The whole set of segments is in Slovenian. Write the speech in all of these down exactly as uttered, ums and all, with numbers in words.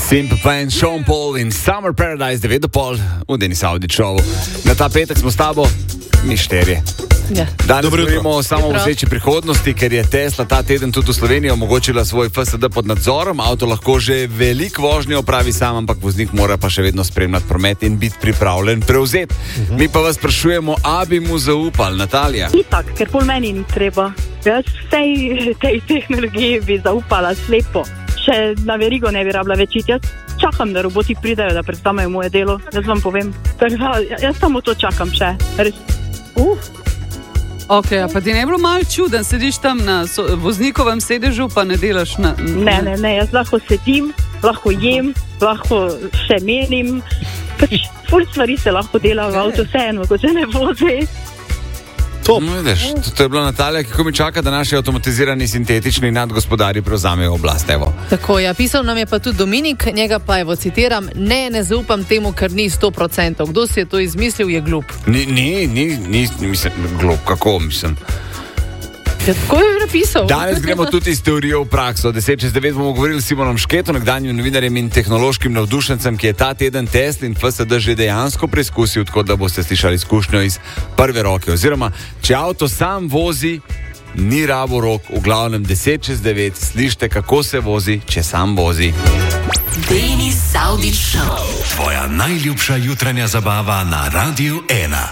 Simple Plan, Sean Paul in Summer Paradise devet do pol v Denis Audi šovu. Na ta petek smo s tabo mi šterje. Ja. Danes govorimo o samovozeči prihodnosti, ker je Tesla ta teden tudi v Sloveniji omogočila svoj F S D pod nadzorom. Avto lahko že veliko vožnje opravi sam, ampak voznik mora pa še vedno spremljati promet in biti pripravljen prevzeti. Uh-huh. Mi pa vas sprašujemo, a bi mu zaupali, Natalija? Itak, ker pol meni ni treba. Jaz vsej tej tehnologiji bi zaupala slepo. Še na verigo ne bi rabila več iti. Jaz čakam, da roboti pridajo, da predstavljajo moje delo. Jaz vam povem. Tako, jaz samo to čakam še. Res. Uh. Ok, a pa ti ne bilo malo čuden, sediš tam na so, voznikovem sedežu, pa ne delaš na... Ne, ne, ne, jaz lahko sedim, lahko jem, lahko še menim. Pač, ful stvari se lahko dela v avto, vseeno, ko se ne vozi. To, no, vidiš, to, to je bila Natalija, ki ko mi čaka, da naši avtomatizirani sintetični nadgospodari prevzamejo oblast, evo. Tako, ja, pisal nam je pa tudi Dominik, njega pa evo citiram, ne, ne zaupam temu, ker ni sto procentov. Kdo si je to izmislil, je glup. Ni, ni, ni, ni, mislim, glup, kako mislim? Ja, tako je napisal. Danes gremo tudi iz teorije v prakso. deset čez devet bomo govorili s Simonom Šketom, nekdanjim novinarjem in tehnološkim navdušencem, ki je ta teden Tesla in F S D že dejansko preizkusil, tako da boste slišali izkušnjo iz prve roke. Oziroma, če avto sam vozi, ni rabo rok, v glavnem deset čez devet, slište, kako se vozi, če sam vozi. Denis Audi Show. Tvoja najljubša jutranja zabava na Radiu ena.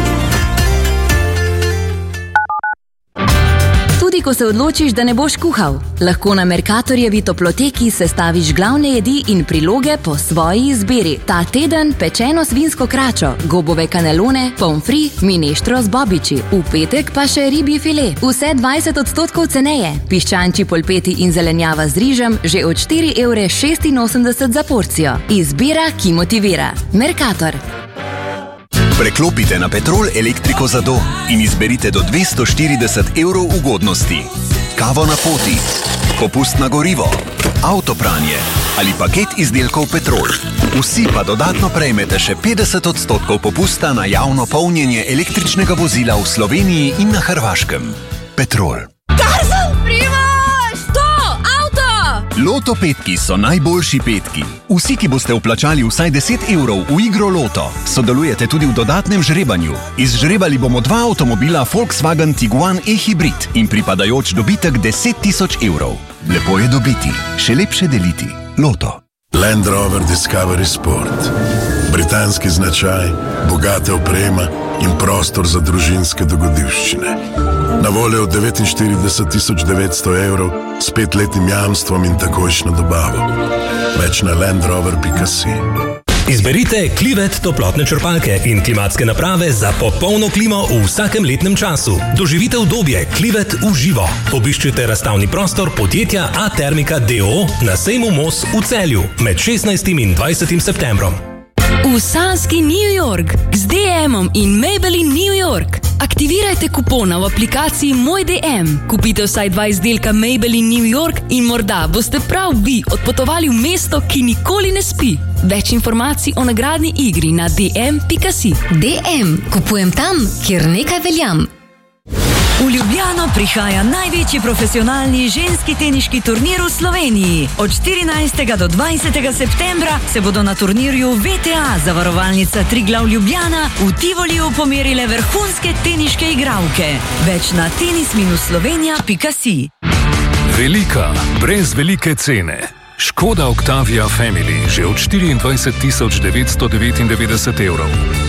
Tudi ko se odločiš, da ne boš kuhal, lahko na Mercatorjevi toploteki sestaviš glavne jedi in priloge po svoji izbiri. Ta teden pečeno svinsko kračo, gobove kanelone, pomfri, mineštro z bobiči. V petek pa še ribji file. Vse dvajset odstotkov ceneje. Piščančji polpeti in zelenjava z rižem že od štiri evre šestinosemdeset za porcijo. Izbira, ki motivira. Mercator. Preklopite na Petrol elektriko za dom in izberite do dvesto štirideset evrov ugodnosti. Kavo na poti, popust na gorivo, avtopranje ali paket izdelkov Petrol. Vsi pa dodatno prejmete še petdeset odstotkov popusta na javno polnjenje električnega vozila v Sloveniji in na Hrvaškem. Petrol. Tarzan, Primož! To, avto! Loto petki so najboljši petki. Vsi, ki boste vplačali vsaj deset evrov v igro Loto, sodelujete tudi v dodatnem žrebanju. Izžrebali bomo dva avtomobila Volkswagen Tiguan e-hybrid in pripadajoč dobitek deset tisoč evrov. Lepo je dobiti, še lepše deliti. Loto. Land Rover Discovery Sport. Britanski značaj, bogata oprema in prostor za družinske dogodivščine. Na voljo od devetinštirideset tisoč devetsto evrov s petletnim jamstvom in takojšnjo dobavo. Več na land rover pika si. Izberite Clivet toplotne črpalke in klimatske naprave za popolno klimo v vsakem letnem času. Doživite udobje Clivet v živo. Obiščite razstavni prostor podjetja A-Termika D O O na sejmu Mos v Celju med šestnajstim in dvajsetim septembrom. V sanski New York z D M-om in Maybelline New York. Aktivirajte kupona v aplikaciji Moj D M. Kupite vsaj dva izdelka Maybelline New York in morda boste prav vi odpotovali v mesto, ki nikoli ne spi. Več informacij o nagradni igri na d m pika si. D M. Kupujem tam, kjer nekaj veljam. V Ljubljano prihaja največji profesionalni ženski teniški turnir v Sloveniji. Od štirinajstega do dvajsetega septembra se bodo na turnirju V T A zavarovalnica Triglav Ljubljana v Tivoliju pomerile vrhunske teniške igralke. Več na tenis slovenija pika si. Velika, brez velike cene. Škoda Octavia Family že od štiriindvajset tisoč devetsto devetindevetdeset evrov.